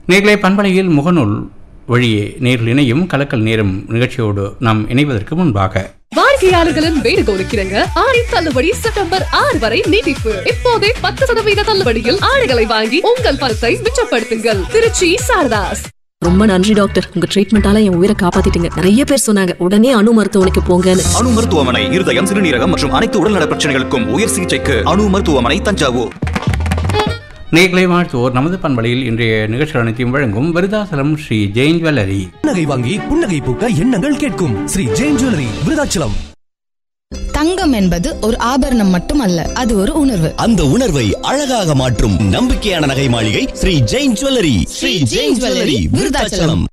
நேர்களை பண்பலையில் முகநூல் வழியே நேரில் இணையும் கலக்கல் நேரம் நிகழ்ச்சியோடு நாம் இணைவதற்கு முன்பாக வாடிக்கையாளர்களின் வேண்டுகோளுக்கிறங்க ஆடி தள்ளுபடி செப்டம்பர் 6 வரை நீட்டிப்பு. இப்போதே 10% தள்ளுபடியில் ஆடைகளை வாங்கி உங்கள் பணத்தை மிச்சப்படுத்துங்கள். திருச்சி சாரதாஸ். ரொம்ப நன்றி டாக்டர், உங்க ட்ரீட்மெண்டால என் உயிரை காப்பாத்திட்டீங்க. நிறைய பேர் சொன்னாங்க உடனே அணு மருத்துவமனைக்கு போங்கன்னு. அணு மருத்துவமனை இருதயம், சிறுநீரகம் மற்றும் அனைத்து உடல்நல பிரச்சனைகளுக்கும் உயர் சிகிச்சைக்கு அணு மருத்துவமனை, தஞ்சாவூர். நேர்களை வாழ்த்துவோர் நமது பண்பலையில் இன்றைய நிகழ்ச்சிகள் அனைத்தையும் வழங்கும் விருதாச்சலம் ஸ்ரீ ஜெயின் ஜுவல்லரி. புன்னகை வாங்கி புன்னகை பூக்க எண்ணங்கள் கேட்கும் ஸ்ரீ ஜெயின் ஜுவல்லரி, விருதாச்சலம். தங்கம் என்பது ஒரு ஆபரணம் மட்டுமல்ல, அது ஒரு உணர்வு. அந்த உணர்வை அழகாக மாற்றும் நம்பிக்கையான நகை மாளிகை ஸ்ரீ ஜெயின் ஜுவல்லரி. ஸ்ரீ ஜெயின் ஜுவல்லரி, விருதாச்சலம்.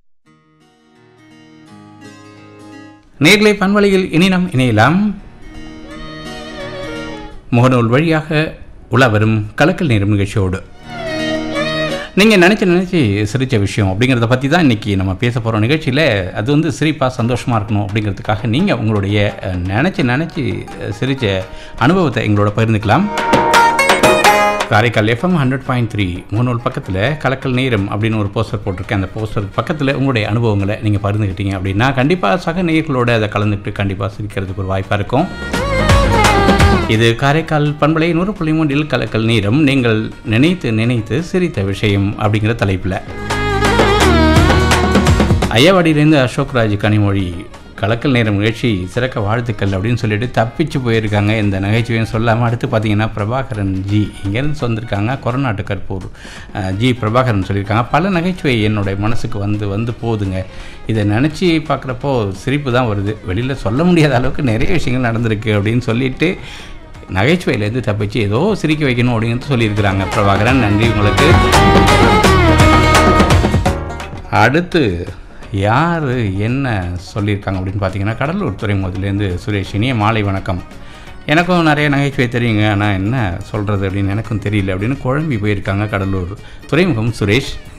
நேர்களை பண்பலையில் இனி நாம் இணையலாம். முகநூல் வழியாக உலா வரும் கலக்கல் நேரம் நிகழ்ச்சியோடு நீங்கள் நினச்சி சிரித்த விஷயம் அப்படிங்கிறத பற்றி தான் இன்றைக்கி நம்ம பேச போகிறோம் நிகழ்ச்சியில். அது வந்து சிரிப்பாக சந்தோஷமாக இருக்கணும் அப்படிங்கிறதுக்காக நீங்கள் உங்களுடைய நினச்சி சிரித்த அனுபவத்தை எங்களோட பகிர்ந்துக்கலாம். காரைக்கால் FM 100.3 முகநூல் பக்கத்தில் கலக்கல் நேரம் அப்படின்னு ஒரு போஸ்டர் போட்டிருக்கேன். அந்த போஸ்டர் பக்கத்தில் உங்களுடைய அனுபவங்களை நீங்கள் பகிர்ந்துக்கிட்டீங்க அப்படின்னா கண்டிப்பாக சக நேயர்களோடு அதை கலந்துக்கிட்டு கண்டிப்பாக சிரிக்கிறதுக்கு ஒரு வாய்ப்பாக இருக்கும். இது காரைக்கால் பண்பலை 100.3 கலக்கல் நேரம். நீங்கள் நினைத்து சிரித்த விஷயம் அப்படிங்கிற தலைப்பில் ஐயாவாடியிலேருந்து அசோக்ராஜ் கனிமொழி கலக்கல் நேரம் நிகழ்ச்சி சிறக்க வாழ்த்துக்கள் அப்படின்னு சொல்லிட்டு தப்பிச்சு போயிருக்காங்க. இந்த நகைச்சுவையும் சொல்லாமல் அடுத்து பார்த்தீங்கன்னா பிரபாகரன் ஜி இங்கேருந்து வந்திருக்காங்க. கொரநாட்டு கற்பூர் ஜி பிரபாகரன் சொல்லியிருக்காங்க. பல நகைச்சுவை என்னுடைய மனசுக்கு வந்து போகுதுங்க. இதை நினச்சி பார்க்குறப்போ சிரிப்பு தான் வருது. வெளியில் சொல்ல முடியாத அளவுக்கு நிறைய விஷயங்கள் நடந்திருக்கு அப்படின்னு சொல்லிட்டு நகைச்சுவையிலேருந்து தப்பிச்சு ஏதோ சிரிக்க வைக்கணும் அப்படின்னு சொல்லியிருக்கிறாங்க பிரபாகரன். நன்றி உங்களுக்கு. அடுத்து யார் என்ன சொல்லியிருக்காங்க அப்படின்னு பார்த்தீங்கன்னா கடலூர் துறைமுகத்துலேருந்து சுரேஷ். இனிய மாலை வணக்கம். எனக்கும் நிறைய நகைச்சுவை தெரியுங்க, ஆனால் என்ன சொல்கிறது அப்படின்னு எனக்கும் தெரியல அப்படின்னு குழம்பி போயிருக்காங்க கடலூர் துறைமுகம் சுரேஷ்.